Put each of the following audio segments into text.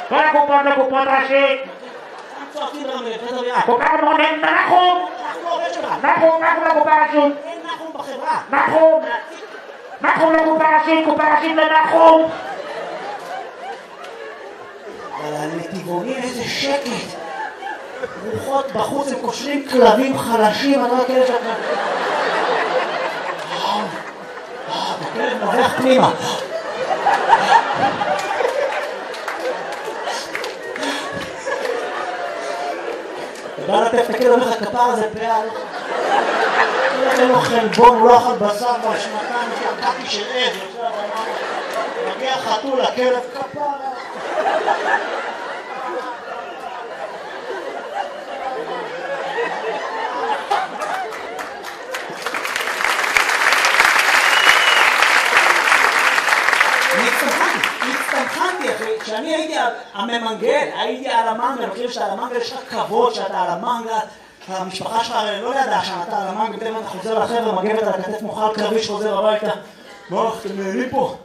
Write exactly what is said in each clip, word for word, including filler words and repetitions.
כל הקופות לקופות ראשי. צועקים רמלה, חדר יד. כל כך מאוד אין נחום. נחום, נחום לקופה ראשית. אין נחום בחברה. נחום. נחום לקופה ראשית, קופה ראשית לנחום. אבל הנתיבונים איזה שקט. רוחות בחוץ הם קושרים כלבים חלשים, אני לא יודע כאלה שאתה... הכלב נובח פנימה. אתה בא לטף את הכלב, אומר לך כפר הזה פעל. אין לו חלבון, הוא לא אכל בשר כבר שנתיים, שקעתי של עד. מגיע חתול, הכלב כפר. הצטמחנתי אחי, כשאני הייתי הממנגל, הייתי על המנגל, אני חושב שעל המנגל יש לך כבוד שאתה על המנגל, המשפחה שלך לא ידעה שאתה על המנגל, פתאום אתה חוזר לחבר'ה, מגבת על הכתף מוכל קרבי שחוזר הביתה. מה, אתם נהנים פה?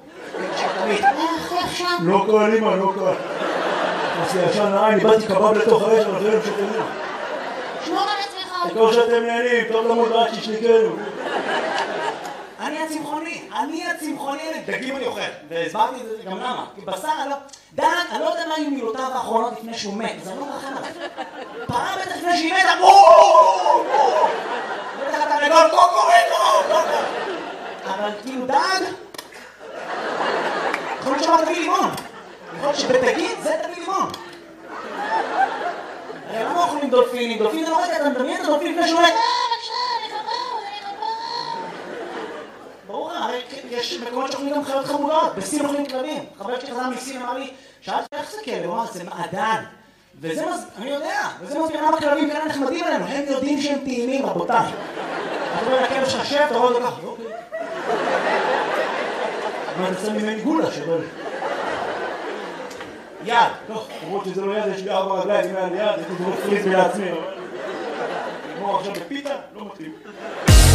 לא קל אימא, לא קל. עשי ישן לעין, איבדתי קבב לתוך האש, אבל זה לא שתהנים. שמור על עצמך. תקור שאתם נהנים, טוב למוד רק שישליקנו. אני הצמחוני, אני הצמחוני, דגים אני אוכל, והסברתי את זה גם למה, כי בשר אני לא... דן, אני לא יודע מה היו מילותיו האחרונות לפני שהוא מת, אז אני לא מרחם עליו. פרה בטח לפני שהיא מתה, בואו! בטח אתה נגול, קוקוריקו! אבל כאילו דג... יכול להיות שאמר תביא לימון. יכול להיות שבדגים זה תביא לימון. הרי למה אוכלים דולפינים? דולפין זה לא רגע, אתה מדמיין את הדולפין לפני שהוא מת. ברור, הרי יש מקומות שאוכלים גם חיות חמודות, בסין אוכלים כלבים. חבר שלי חזר מסין אמר לי, שאלתי איך זה כלב? הוא אמר, זה מעדן. וזה מז... אני יודע, וזה מסביר למה כלבים כאלה נחמדים עלינו, הם יודעים שהם טעימים, רבותיי. אתה רואה לכלב שלך שב, אתה רואה אותו ככה, אוקיי. אבל אני צריך ממני גולה שבא לי. יד, טוב, למרות שזה לא יד, יש לי ארבע רגליים, אם היה לי יד, הייתי דבוק פריז בעצמי. נגמור עכשיו בפיתה, לא מתאים.